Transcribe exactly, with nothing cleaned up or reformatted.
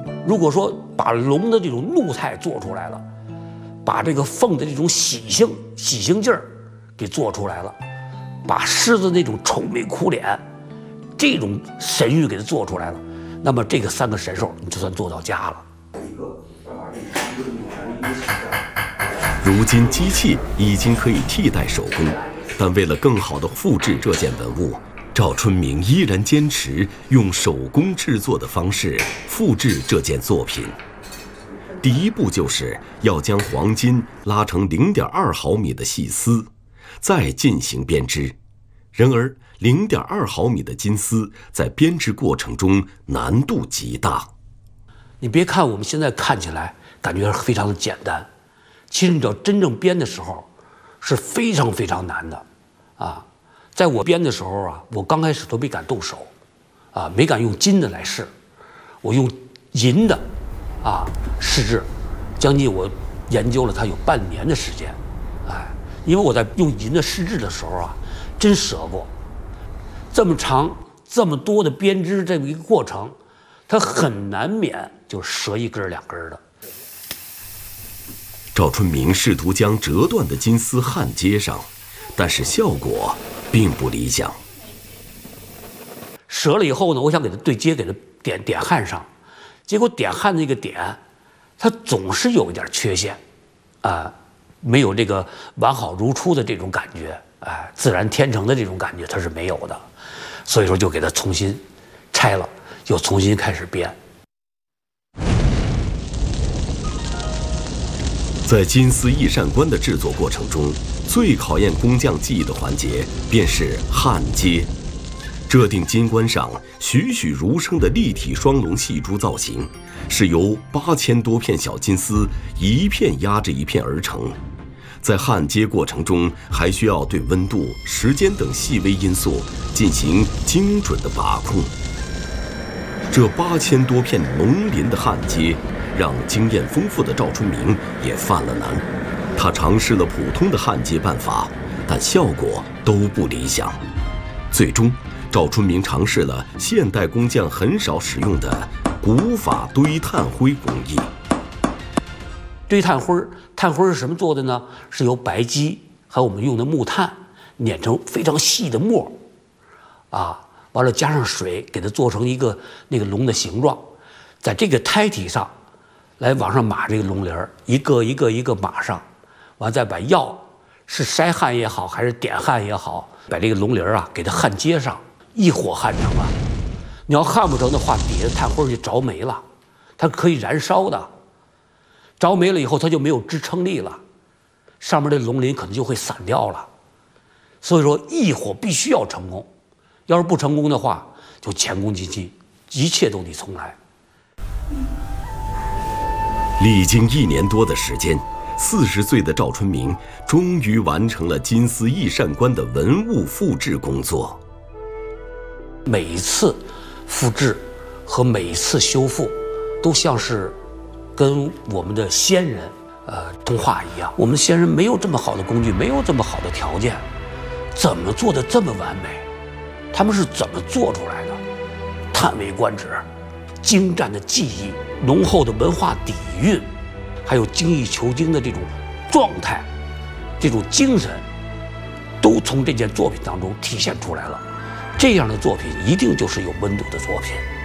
如果说把龙的这种怒态做出来了，把这个凤的这种喜性、喜性劲儿给做出来了，把狮子那种愁眉苦脸这种神韵给它做出来了，那么这个三个神兽你就算做到家了。 如今机器已经可以替代手工，但为了更好地复制这件文物，赵春明依然坚持用手工制作的方式复制这件作品。第一步就是要将黄金拉成 零点二毫米的细丝，再进行编织。然而 零点二毫米的金丝在编织过程中难度极大。 你别看我们现在看起来感觉非常的简单，其实你知道真正编的时候是非常非常难的啊！在我编的时候啊，我刚开始都没敢动手，啊，没敢用金的来试，我用银的啊试制，将近我研究了它有半年的时间，哎，因为我在用银的试制的时候啊，真折过，这么长这么多的编织这么一个过程，它很难免就折一根两根的。 赵春明试图将折断的金丝焊接上，但是效果并不理想。 折了以后呢，我想给它对接，给它点点焊上，结果点焊那个点，它总是有一点缺陷，啊、呃，没有这个完好如初的这种感觉，哎、呃，自然天成的这种感觉它是没有的，所以说就给它重新拆了，又重新开始编。 在金丝翼扇冠的制作过程中，最考验工匠技艺的环节便是焊接。这顶金冠上栩栩如生的立体双龙细珠造型，是由八千多片小金丝一片压着一片而成。在焊接过程中，还需要对温度、时间等细微因素进行精准的把控。这八千多片龙鳞的焊接，让经验丰富的赵春明也犯了难。他尝试了普通的焊接办法，但效果都不理想。最终，赵春明尝试了现代工匠很少使用的古法堆炭灰工艺。 堆炭灰，炭灰是什么做的呢？是由白鸡还有我们用的木炭碾成非常细的末，啊，完了加上水，给它做成一个那个龙的形状，在这个胎体上来往上码这个龙鳞儿，一个一个一个码上，完再把药是筛焊也好，还是点焊也好，把这个龙鳞儿啊给它焊接上，一火焊成了。你要焊不成的话，底下炭灰就着没了，它可以燃烧的，着没了以后它就没有支撑力了，上面的龙鳞可能就会散掉了。所以说一火必须要成功，要是不成功的话，就前功尽弃，一切都得重来。 历经一年多的时间，四十岁的赵春明终于完成了金丝翼扇冠的文物复制工作。 每一次复制和每一次修复，都像是跟我们的先人呃通话一样。我们先人没有这么好的工具，没有这么好的条件，怎么做的这么完美？他们是怎么做出来的？叹为观止，精湛的技艺，浓厚的文化底蕴，还有精益求精的这种状态，这种精神，都从这件作品当中体现出来了。这样的作品一定就是有温度的作品。